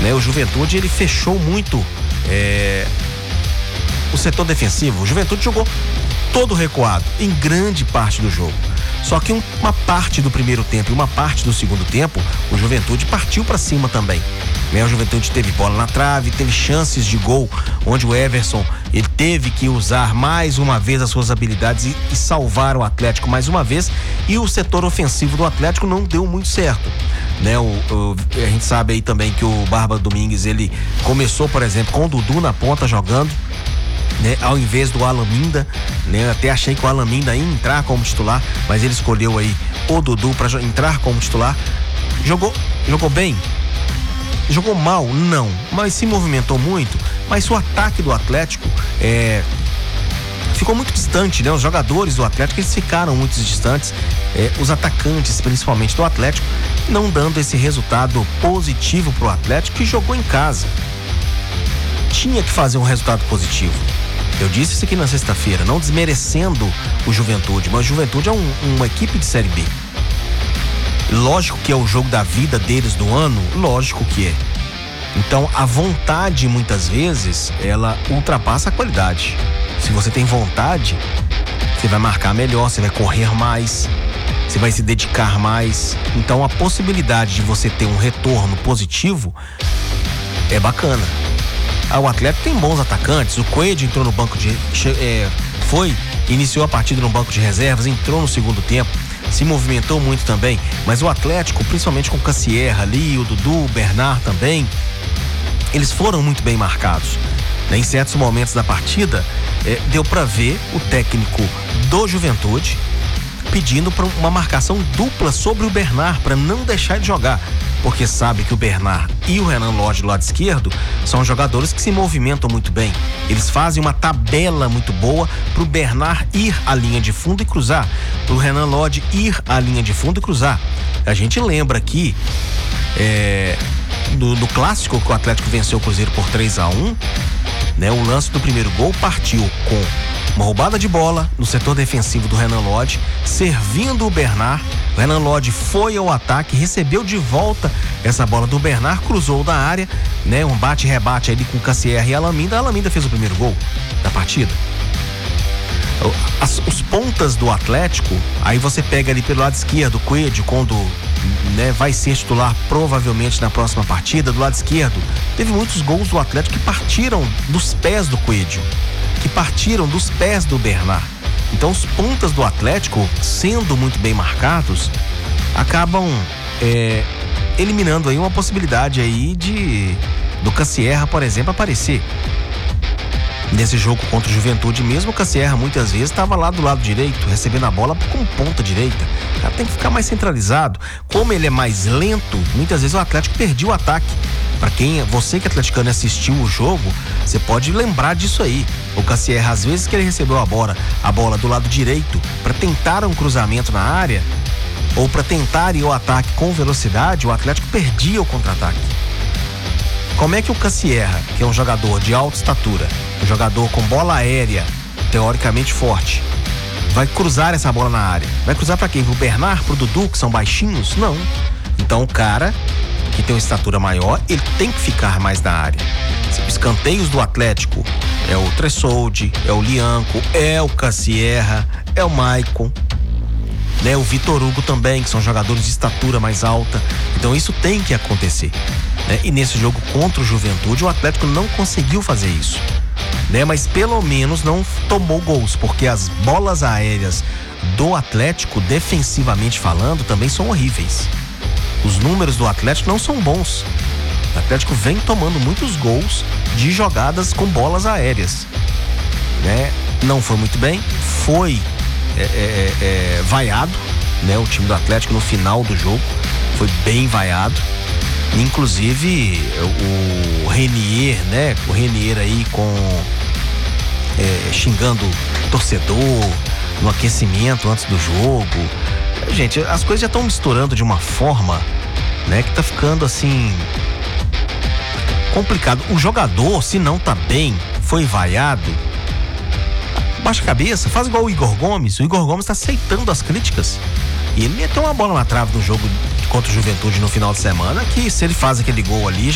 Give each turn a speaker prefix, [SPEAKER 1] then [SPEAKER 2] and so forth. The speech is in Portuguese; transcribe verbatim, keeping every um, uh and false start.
[SPEAKER 1] né? O Juventude, ele fechou muito é, o setor defensivo. O Juventude jogou todo recuado em grande parte do jogo. Só que uma parte do primeiro tempo e uma parte do segundo tempo, o Juventude partiu para cima também. Né? O Juventude teve bola na trave, teve chances de gol, onde o Everson ele teve que usar mais uma vez as suas habilidades e, e salvar o Atlético mais uma vez. E o setor ofensivo do Atlético não deu muito certo. Né? O, o, a gente sabe aí também que o Barba Domingues ele começou, por exemplo, com o Dudu na ponta jogando. Né, ao invés do Alan Minda, né, até achei que o Alan Minda ia entrar como titular, mas ele escolheu aí o Dudu para entrar como titular. Jogou, jogou bem? Jogou mal? Não, mas se movimentou muito. Mas o ataque do Atlético é, ficou muito distante, né? Os jogadores do Atlético eles ficaram muito distantes, é, os atacantes principalmente do Atlético, não dando esse resultado positivo para o Atlético que jogou em casa. Tinha que fazer um resultado positivo. Eu disse isso aqui na sexta-feira, não desmerecendo o Juventude, mas o Juventude é um, uma equipe de Série B. Lógico que é o jogo da vida deles do ano, lógico que é. Então a vontade muitas vezes ela ultrapassa a qualidade. Se você tem vontade, você vai marcar melhor, você vai correr mais, você vai se dedicar mais. Então a possibilidade de você ter um retorno positivo é bacana. Ah, o Atlético tem bons atacantes. O Coelho entrou no banco de é, foi, iniciou a partida no banco de reservas, entrou no segundo tempo, se movimentou muito também, mas o Atlético, principalmente com o Cassierra ali, o Dudu, o Bernard também, eles foram muito bem marcados. Em certos momentos da partida, é, deu para ver o técnico do Juventude pedindo para uma marcação dupla sobre o Bernard para não deixar de jogar, porque sabe que o Bernard e o Renan Lodge do lado esquerdo são jogadores que se movimentam muito bem. Eles fazem uma tabela muito boa para o Bernard ir à linha de fundo e cruzar, para o Renan Lodge ir à linha de fundo e cruzar. A gente lembra aqui é, do, do clássico que o Atlético venceu o Cruzeiro por três a um, né? O lance do primeiro gol partiu com uma roubada de bola no setor defensivo do Renan Lodge, servindo o Bernard. O Renan Lodge foi ao ataque, recebeu de volta essa bola do Bernard, cruzou da área, né? Um bate-rebate ali com o Cassierra e a Alaminda. A Alaminda fez o primeiro gol da partida. As, os pontas do Atlético, aí você pega ali pelo lado esquerdo, o Coelho, quando né, vai ser titular provavelmente na próxima partida, do lado esquerdo, teve muitos gols do Atlético que partiram dos pés do Coelho, que partiram dos pés do Bernard. Então os pontas do Atlético, sendo muito bem marcados, acabam é, eliminando aí uma possibilidade aí de do Cassierra, por exemplo, aparecer. Nesse jogo contra o Juventude mesmo, o Cassierra muitas vezes estava lá do lado direito, recebendo a bola com ponta direita. O cara tem que ficar mais centralizado. Como ele é mais lento, muitas vezes o Atlético perdia o ataque. Para quem, você que é atleticano assistiu o jogo, você pode lembrar disso aí. O Cassierra, às vezes que ele recebeu a bola, a bola do lado direito para tentar um cruzamento na área ou para tentar ir ao ataque com velocidade, o Atlético perdia o contra-ataque. Como é que o Cassierra, que é um jogador de alta estatura, um jogador com bola aérea, teoricamente forte, vai cruzar essa bola na área? Vai cruzar para quem? Pro Bernard, pro Dudu, que são baixinhos? Não. Então o cara que tem uma estatura maior, ele tem que ficar mais na área. Os escanteios do Atlético é o Tressoldi, é o Lianco, é o Cassierra, é o Maicon, né? O Vitor Hugo também, que são jogadores de estatura mais alta. Então isso tem que acontecer, né? E nesse jogo contra o Juventude, o Atlético não conseguiu fazer isso, né? Mas pelo menos não tomou gols, porque as bolas aéreas do Atlético, defensivamente falando, também são horríveis. Os números do Atlético não são bons. O Atlético vem tomando muitos gols de jogadas com bolas aéreas, né? Não foi muito bem, foi é, é, é, vaiado, né? O time do Atlético no final do jogo foi bem vaiado. Inclusive o Renier, né? O Renier aí com é, xingando torcedor no aquecimento antes do jogo. Gente, as coisas já estão misturando de uma forma, né, que tá ficando assim complicado. O jogador, se não tá bem, foi vaiado, baixa a cabeça, faz igual o Igor Gomes. O Igor Gomes tá aceitando as críticas. E ele meteu uma bola na trave no jogo contra o Juventude no final de semana, que se ele faz aquele gol ali,